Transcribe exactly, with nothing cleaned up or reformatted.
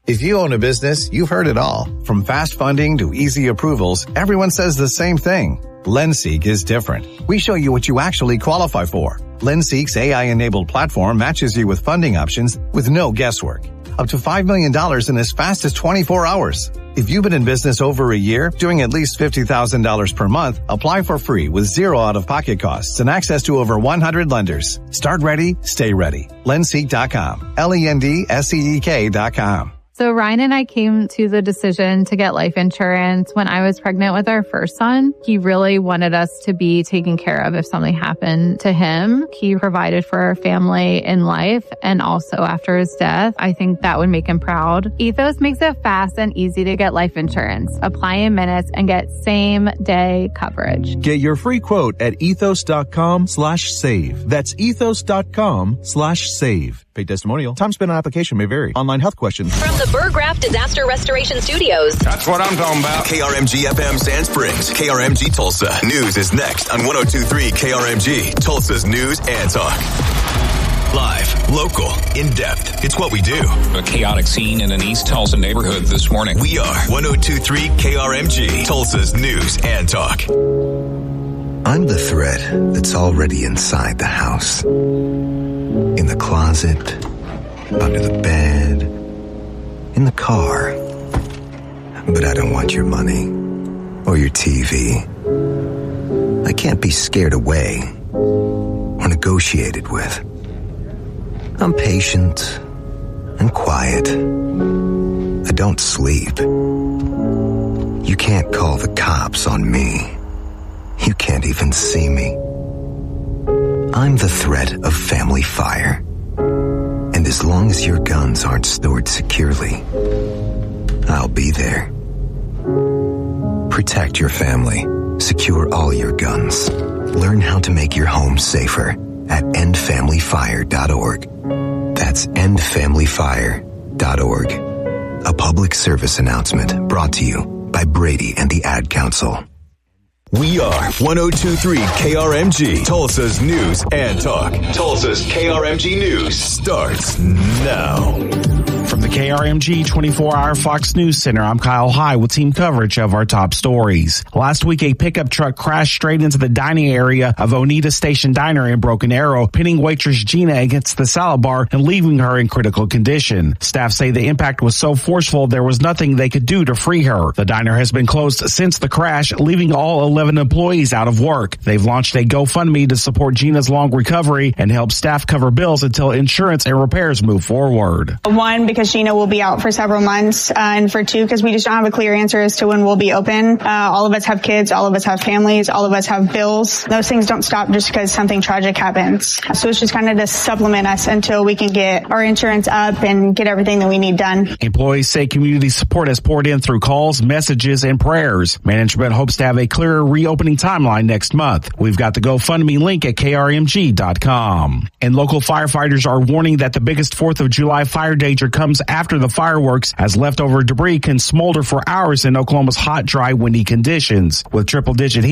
If you own a business, you've heard it all. From fast funding to easy approvals, everyone says the same thing. LendSeek is different. We show you what you actually qualify for. LendSeek's A I-enabled platform matches you with funding options with no guesswork. Up to five million dollars in as fast as twenty-four hours. If you've been in business over a year, doing at least fifty thousand dollars per month, apply for free with zero out-of-pocket costs and access to over one hundred lenders. Start ready, stay ready. Lendseek dot com. L E N D S E E K dot com. So Ryan and I came to the decision to get life insurance when I was pregnant with our first son. He really wanted us to be taken care of if something happened to him. He provided for our family in life and also after his death. I think that would make him proud. Ethos makes it fast and easy to get life insurance. Apply in minutes and get same day coverage. Get your free quote at ethos.com slash save. That's ethos.com slash save. Paid testimonial. Time spent on application may vary. Online health questions. From the Burgraff Disaster Restoration Studios. That's what I'm talking about. K R M G F M Sand Springs, K R M G Tulsa. News is next on one oh two point three K R M G, Tulsa's News and Talk. Live, local, in-depth. It's what we do. A chaotic scene in an East Tulsa neighborhood this morning. We are one oh two point three K R M G, Tulsa's News and Talk. I'm the thread that's already inside the house. In the closet, under the bed, in the car. But I don't want your money or your T V. I can't be scared away or negotiated with. I'm patient and quiet. I don't sleep. You can't call the cops on me. You can't even see me. I'm the threat of family fire. And as long as your guns aren't stored securely, I'll be there. Protect your family. Secure all your guns. Learn how to make your home safer at end family fire dot org. That's end family fire dot org. A public service announcement brought to you by Brady and the Ad Council. We are one oh two point three K R M G, Tulsa's News and Talk. Tulsa's K R M G News starts now. From the K R M G twenty-four hour Fox News Center, I'm Kyle High with team coverage of our top stories. Last week, a pickup truck crashed straight into the dining area of Oneida Station Diner in Broken Arrow, pinning waitress Gina against the salad bar and leaving her in critical condition. Staff say the impact was so forceful there was nothing they could do to free her. The diner has been closed since the crash, leaving all eleven employees out of work. They've launched a GoFundMe to support Gina's long recovery and help staff cover bills until insurance and repairs move forward. One, because Gina will be out for several months, uh, and for two, because we just don't have a clear answer as to when we'll be open. Uh, all of us have kids, all of us have families, all of us have bills. Those things don't stop just because something tragic happens. So it's just kind of to supplement us until we can get our insurance up and get everything that we need done. Employees say community support has poured in through calls, messages, and prayers. Management hopes to have a clearer reopening timeline next month. We've got the GoFundMe link at K R M G dot com. And local firefighters are warning that the biggest fourth of July fire danger comes after the fireworks, as leftover debris can smolder for hours in Oklahoma's hot, dry, windy conditions. With triple-digit heat